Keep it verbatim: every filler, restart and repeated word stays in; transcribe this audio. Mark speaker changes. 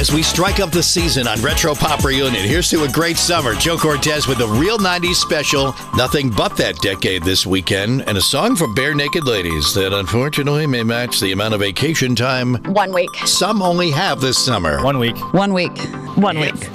Speaker 1: As we strike up the season on Retro Pop Reunion, here's to a great summer. Joe Cortez with a real nineties special, Nothing But That Decade this weekend, and a song from Bare Naked Ladies that unfortunately may match the amount of vacation time
Speaker 2: One week.
Speaker 1: some only have this summer.
Speaker 3: One week.
Speaker 2: One week. One week.